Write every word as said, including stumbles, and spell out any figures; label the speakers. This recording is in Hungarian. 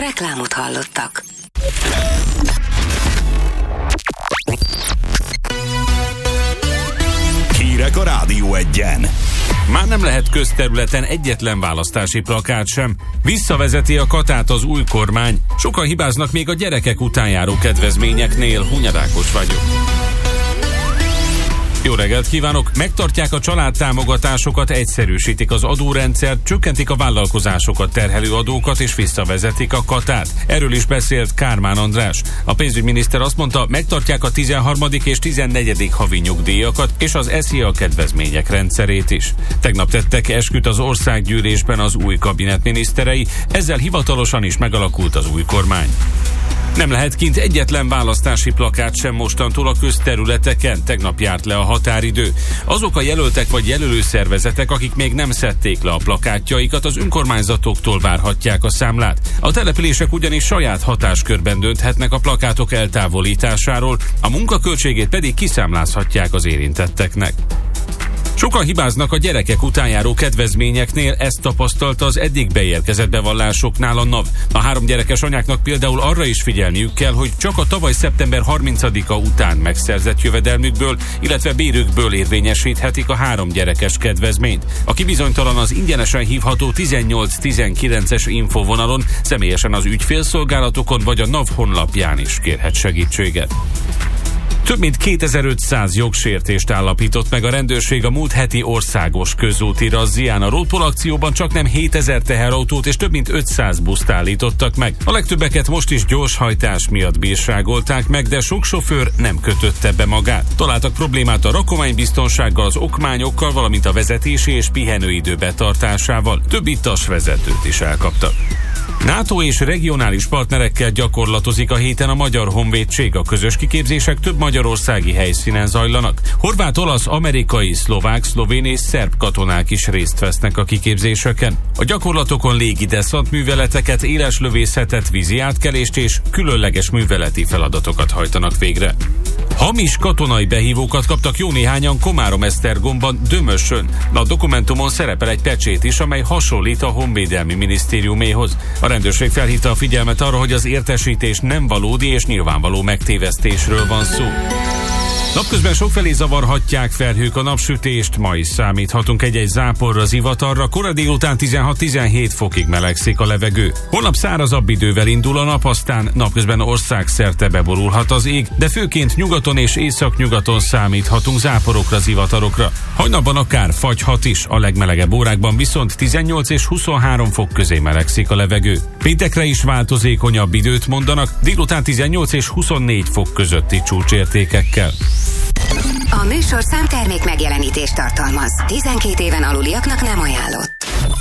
Speaker 1: Reklámot hallottak.
Speaker 2: Hírek a Rádió Egyen.
Speaker 3: Már nem lehet közterületen egyetlen választási plakát sem. Visszavezeti a katát az új kormány. Sokan hibáznak még a gyerekek után járó kedvezményeknél. Hunyad Ákos vagyok. Jó reggelt kívánok! Megtartják a családtámogatásokat, egyszerűsítik az adórendszert, csökkentik a vállalkozásokat terhelő adókat és visszavezetik a katát. Erről is beszélt Kármán András. A pénzügyminiszter azt mondta, megtartják a tizenharmadik és tizennegyedik havi nyugdíjakat és az es zé á kedvezmények rendszerét is. Tegnap tettek esküt az országgyűlésben az új kabinetminiszterei, ezzel hivatalosan is megalakult az új kormány. Nem lehet kint egyetlen választási plakát sem mostantól a közterületeken, tegnap járt le a határidő. Azok a jelöltek vagy jelölőszervezetek, akik még nem szedték le a plakátjaikat, az önkormányzatoktól várhatják a számlát. A települések ugyanis saját hatáskörben dönthetnek a plakátok eltávolításáról, a munkaköltségét pedig kiszámlázhatják az érintetteknek. Sokan hibáznak a gyerekek után járó kedvezményeknél, ezt tapasztalta az eddig beérkezett bevallásoknál a NAV. A három gyerekes anyáknak például arra is figyelniük kell, hogy csak a tavaly szeptember harmincadika után megszerzett jövedelmükből, illetve bérükből érvényesíthetik a három gyerekes kedvezményt. Aki bizonytalan, az ingyenesen hívható tizennyolc tizenkilences infovonalon, személyesen az ügyfélszolgálatokon vagy a NAV honlapján is kérhet segítséget. Több mint kétezer-ötszáz jogsértést állapított meg a rendőrség a múlt heti országos közúti razzián. A Roadpol akcióban csaknem hétezer teherautót és több mint ötszáz buszt állítottak meg. A legtöbbeket most is gyorshajtás miatt bírságolták meg, de sok sofőr nem kötötte be magát. Találtak problémát a rakománybiztonsággal, az okmányokkal, valamint a vezetési és pihenőidő betartásával. Több ittas vezetőt is elkaptak. NATO és regionális partnerekkel gyakorlatozik a héten a Magyar Honvédség. A közös kiképzések több magyarországi helyszínen zajlanak. Horvát, olasz, amerikai, szlovák, szlovén és szerb katonák is részt vesznek a kiképzéseken. A gyakorlatokon légi deszant műveleteket, éleslövészetet, vízi átkelést és különleges műveleti feladatokat hajtanak végre. Hamis katonai behívókat kaptak jó néhányan Komárom-Esztergomban, Dömösön. A dokumentumon szerepel egy pecsét is, amely hasonlít a Honvédelmi Minisztériuméhoz. A rendőrség felhívta a figyelmet arra, hogy az értesítés nem valódi és nyilvánvaló megtévesztésről van szó. Napközben sokfelé zavarhatják felhők a napsütést, ma is számíthatunk egy-egy záporra, zivatarra, kora délután tizenhat-tizenhét fokig melegszik a levegő. Holnap szárazabb idővel indul a nap, aztán napközben országszerte beborulhat az ég, de főként nyugaton és északnyugaton számíthatunk záporokra, zivatarokra. Hajnalban akár fagyhat is, a legmelegebb órákban viszont tizennyolc és huszonhárom fok közé melegszik a levegő. Péntekre is változékonyabb időt mondanak, délután tizennyolc és huszonnégy fok közötti csúcsértékekkel.
Speaker 1: A műsorszám termék megjelenítést tartalmaz. tizenkét éven aluliaknak nem ajánlott.